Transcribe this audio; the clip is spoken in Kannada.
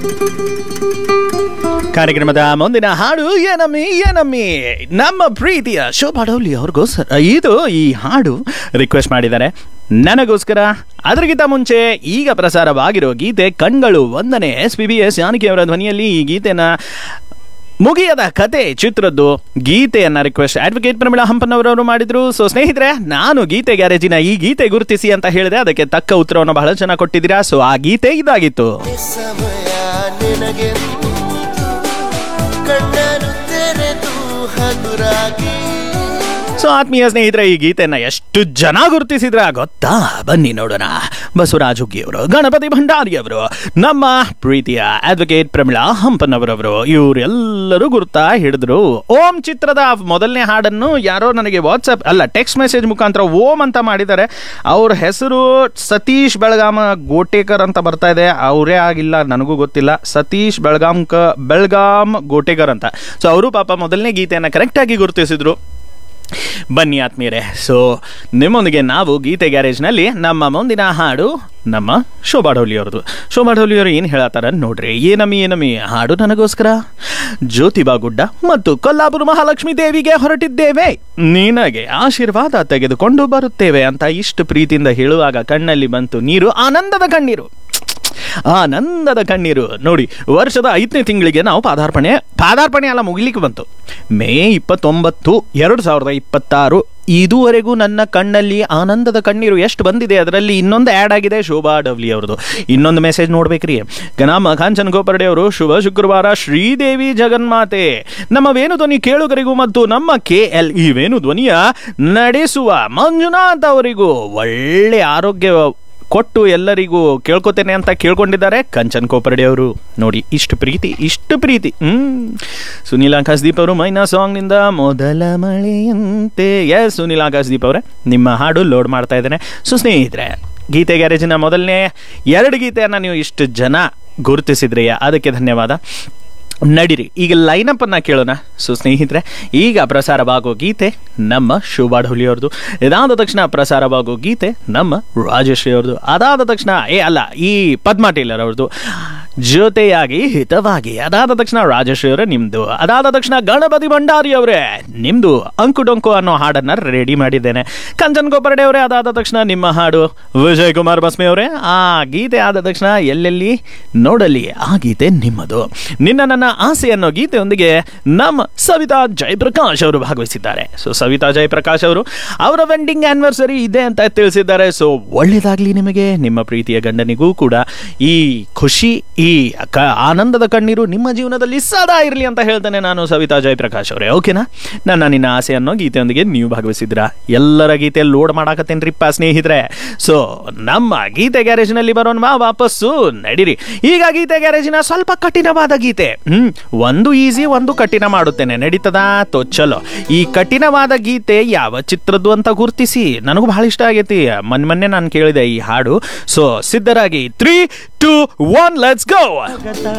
ಕಾರ್ಯಕ್ರಮದ ಮುಂದಿನ ಹಾಡು ಏನಮ್ಮಿ ಏನಮ್ಮಿ ನಮ್ಮ ಪ್ರೀತಿಯ ಶೋಭಾ ಡೌಲಿ ಅವ್ರಿಗೋಸ್ಕರ ಈ ಹಾಡು ರಿಕ್ವೆಸ್ಟ್ ಮಾಡಿದ್ದಾರೆ ನನಗೋಸ್ಕರ. ಅದರಿಗಿಂತ ಮುಂಚೆ ಈಗ ಪ್ರಸಾರವಾಗಿರೋ ಗೀತೆ ಕಣ್ಗಳು ವಂದನೆ SPBS ಜಾನಕಿ ಅವರ ಧ್ವನಿಯಲ್ಲಿ ಈ ಗೀತೆನ ಮುಗಿಯದ ಕತೆ ಚಿತ್ರದ್ದು ಗೀತೆಯನ್ನ ರಿಕ್ವೆಸ್ಟ್ ಅಡ್ವೊಕೇಟ್ ಪ್ರಮೀಳಾ ಹಂಪನ್ನವರವರು ಮಾಡಿದ್ರು. ಸೊ ಸ್ನೇಹಿತರೆ, ನಾನು ಗೀತೆ ಗ್ಯಾರೇಜಿನ ಈ ಗೀತೆ ಗುರುತಿಸಿ ಅಂತ ಹೇಳಿದೆ, ಅದಕ್ಕೆ ತಕ್ಕ ಉತ್ತರವನ್ನು ಬಹಳ ಚೆನ್ನಾಗಿ ಕೊಟ್ಟಿದ್ದೀರಾ. ಸೊ ಆ ಗೀತೆ ಇದಾಗಿತ್ತು. ಸೊ ಆತ್ಮೀಯ ಸ್ನೇಹಿತರೆ, ಈ ಗೀತೆಯನ್ನ ಎಷ್ಟು ಜನ ಗುರುತಿಸಿದ್ರ ಗೊತ್ತಾ? ಬನ್ನಿ ನೋಡೋಣ. ಬಸವರಾಜ್ ಹುಗ್ಗಿಯವರು, ಗಣಪತಿ ಭಂಡಾರಿಯವರು, ನಮ್ಮ ಪ್ರೀತಿಯ ಅಡ್ವೊಕೇಟ್ ಪ್ರಮೀಳಾ ಹಂಪನ್ನವರವರು, ಇವರೆಲ್ಲರೂ ಗುರುತಾ ಹಿಡಿದ್ರು. ಓಂ ಚಿತ್ರದ ಮೊದಲನೇ ಹಾಡನ್ನು ಯಾರೋ ನನಗೆ ವಾಟ್ಸಪ್ ಟೆಕ್ಸ್ಟ್ ಮೆಸೇಜ್ ಮುಖಾಂತರ ಓಂ ಅಂತ ಮಾಡಿದ್ದಾರೆ. ಅವ್ರ ಹೆಸರು ಸತೀಶ್ ಗೋಟೇಕರ್ ಅಂತ ಬರ್ತಾ ಇದೆ. ಅವರೇ ಆಗಿಲ್ಲ, ನನಗೂ ಗೊತ್ತಿಲ್ಲ. ಸತೀಶ್ ಬೆಳಗಾಂ ಗೋಟೇಕರ್ ಅಂತ. ಸೊ ಅವರು ಪಾಪ ಮೊದಲನೇ ಗೀತೆಯನ್ನು ಕರೆಕ್ಟಾಗಿ ಗುರುತಿಸಿದ್ರು. ಬನ್ನಿ ಆತ್ಮೀಯರೇ, ಸೊ ನಿಮ್ಮೊಂದಿಗೆ ನಾವು ಗೀತೆ ಗ್ಯಾರೇಜ್ನಲ್ಲಿ ನಮ್ಮ ಮುಂದಿನ ಹಾಡು ನಮ್ಮ ಶೋಭಾ ಡೌಲಿ ಅವ್ರದ್ದು. ಶೋಭಾ ಡೌಲಿ ಅವರು ಏನು ಹೇಳತ್ತಾರ ನೋಡ್ರಿ. ಏನಮ್ಮಿ ಹಾಡು ನನಗೋಸ್ಕರ. ಜ್ಯೋತಿಬಾ ಗುಡ್ಡ ಮತ್ತು ಕೊಲ್ಲಾಪುರ ಮಹಾಲಕ್ಷ್ಮೀ ದೇವಿಗೆ ಹೊರಟಿದ್ದೇವೆ, ನಿನಗೆ ಆಶೀರ್ವಾದ ತೆಗೆದುಕೊಂಡು ಬರುತ್ತೇವೆ ಅಂತ ಇಷ್ಟು ಪ್ರೀತಿಯಿಂದ ಹೇಳುವಾಗ ಕಣ್ಣಲ್ಲಿ ಬಂತು ನೀರು, ಆನಂದದ ಕಣ್ಣೀರು. ನೋಡಿ, ವರ್ಷದ 5ನೇ ತಿಂಗಳಿಗೆ ನಾವು ಪಾದಾರ್ಪಣೆ ಎಲ್ಲ ಮುಗಿಲಿಕ್ಕೆ ಬಂತು. ಮೇ 29, 2026. ಇದುವರೆಗೂ ನನ್ನ ಕಣ್ಣಲ್ಲಿ ಆನಂದದ ಕಣ್ಣೀರು ಎಷ್ಟು ಬಂದಿದೆ, ಅದರಲ್ಲಿ ಇನ್ನೊಂದು ಆ್ಯಡ್ ಆಗಿದೆ ಶೋಭಾ ಡವ್ಲಿ ಅವ್ರದ್ದು. ಇನ್ನೊಂದು ಮೆಸೇಜ್ ನೋಡ್ಬೇಕ್ರಿ. ನಮ್ಮ ಕಾಂಚನ್ ಗೋಪರ್ಡೆ ಅವರು, ಶುಭ ಶುಕ್ರವಾರ ಶ್ರೀದೇವಿ ಜಗನ್ಮಾತೆ, ನಮ್ಮ ವೇಣುಧ್ವನಿ ಕೇಳುಗರಿಗೂ ಮತ್ತು ನಮ್ಮ KLE ವೇಣುಧ್ವನಿಯ ನಡೆಸುವ ಮಂಜುನಾಥ್ ಅವರಿಗೂ ಒಳ್ಳೆ ಆರೋಗ್ಯ ಕೊಟ್ಟು ಎಲ್ಲರಿಗೂ ಕೇಳ್ಕೊತೇನೆ ಅಂತ ಕೇಳ್ಕೊಂಡಿದ್ದಾರೆ ಕಂಚನ್ ಕೋಪರ್ಡೆ ಅವರು. ನೋಡಿ, ಇಷ್ಟು ಪ್ರೀತಿ. ಸುನೀಲ್ ಆಕಾಶದೀಪ್ ಅವರು ಮೈನಾ ಸಾಂಗ್ನಿಂದ ಮೊದಲ ಮಳೆಯಂತೆ. ಸುನೀಲ್ ಆಕಾಶದೀಪ್ ಅವರೇ, ನಿಮ್ಮ ಹಾಡು ಲೋಡ್ ಮಾಡ್ತಾ ಇದ್ದೇನೆ. ಸೊ ಸ್ನೇಹಿತರೆ, ಗೀತೆ ಗ್ಯಾರೇಜಿನ ಮೊದಲನೇ 2 ಗೀತೆಯನ್ನು ನೀವು ಇಷ್ಟು ಜನ ಗುರುತಿಸಿದ್ರಿ, ಅದಕ್ಕೆ ಧನ್ಯವಾದ. ನಡೀರಿ, ಈಗ ಲೈನಪ್ ಅನ್ನ ಕೇಳೋಣ. ಸೊ ಸ್ನೇಹಿತರೆ, ಈಗ ಪ್ರಸಾರವಾಗೋ ಗೀತೆ ನಮ್ಮ ಶೋಭಾ ಡೌಲಿ ಅವ್ರದ್ದು. ಇದಾದ ತಕ್ಷಣ ಪ್ರಸಾರವಾಗೋ ಗೀತೆ ನಮ್ಮ ರಾಜಶ್ರೀ ಅವ್ರದ್ದು. ಅದಾದ ತಕ್ಷಣ ಈ ಪದ್ಮಾ ಟೇಲರ್ ಅವ್ರದ್ದು, ಜೊತೆಯಾಗಿ ಹಿತವಾಗಿ. ಅದಾದ ತಕ್ಷಣ ರಾಜಶ್ರೀ ಅವರೇ ನಿಮ್ದು. ಅದಾದ ತಕ್ಷಣ ಗಣಪತಿ ಭಂಡಾರಿ ಅವರೇ ನಿಮ್ದು ಅಂಕು ಡೊಂಕು ಅನ್ನೋ ಹಾಡನ್ನ ರೆಡಿ ಮಾಡಿದ್ದೇನೆ. ಕಂಚನ್ ಗೋಪರ್ಡೆ ಅವರೇ, ಅದಾದ ತಕ್ಷಣ ನಿಮ್ಮ ಹಾಡು. ವಿಜಯ್ ಕುಮಾರ್ ಬಸ್ಮೆ ಅವರೇ, ಆ ಗೀತೆ ಆದ ತಕ್ಷಣ ಎಲ್ಲೆಲ್ಲಿ ನೋಡಲಿ ಆ ಗೀತೆ ನಿಮ್ಮದು. ನನ್ನ ಆಸೆ ಅನ್ನೋ ಗೀತೆಯೊಂದಿಗೆ ನಮ್ಮ ಸವಿತಾ ಜಯಪ್ರಕಾಶ್ ಅವರು ಭಾಗವಹಿಸಿದ್ದಾರೆ. ಸೊ ಸವಿತಾ ಜಯಪ್ರಕಾಶ್ ಅವರು ಅವರ ವೆಡ್ಡಿಂಗ್ ಆನಿವರ್ಸರಿ ಇದೆ ಅಂತ ತಿಳಿಸಿದ್ದಾರೆ. ಸೊ ಒಳ್ಳೇದಾಗ್ಲಿ ನಿಮಗೆ, ನಿಮ್ಮ ಪ್ರೀತಿಯ ಗಂಡನಿಗೂ ಕೂಡ ಈ ಖುಷಿ, ಈ ಆನಂದದ ಕಣ್ಣೀರು ನಿಮ್ಮ ಜೀವನದಲ್ಲಿ ಸದಾ ಇರಲಿ ಅಂತ ಹೇಳ್ತೇನೆ ನಾನು, ಸವಿತಾ ಜಯಪ್ರಕಾಶ್ ಅವರೇ. ಓಕೆನಾ? ನಿನ್ನ ಆಸೆ ಅನ್ನೋ ಗೀತೆಯೊಂದಿಗೆ ನೀವು ಭಾಗವಹಿಸಿದ್ರ. ಎಲ್ಲರ ಗೀತೆ ಲೋಡ್ ಮಾಡಾಕತ್ತೇನ್ರಿಪ್ಪ ಸ್ನೇಹಿತರೆ. ಸೊ ನಮ್ಮ ಗೀತೆ ಗ್ಯಾರೇಜ್ನಲ್ಲಿ ಬರೋಣ ವಾಪಸ್ಸು. ನಡೀರಿ, ಈಗ ಗೀತೆ ಗ್ಯಾರೇಜಿನ ಸ್ವಲ್ಪ ಕಠಿಣವಾದ ಗೀತೆ. ಒಂದು ಈಸಿ, ಒಂದು ಕಠಿಣ ಮಾಡುತ್ತೇನೆ, ನಡೀತದಾ? ಚಲೋ. ಈ ಕಠಿಣವಾದ ಗೀತೆ ಯಾವ ಚಿತ್ರದ್ದು ಅಂತ ಗುರುತಿಸಿ. ನನಗೂ ಬಹಳ ಇಷ್ಟ ಆಗೈತಿ, ಮೊನ್ನೆ ನಾನು ಕೇಳಿದೆ ಈ ಹಾಡು. So ಸಿದ್ಧರಾಗಿ 3, 2, 1 let's go.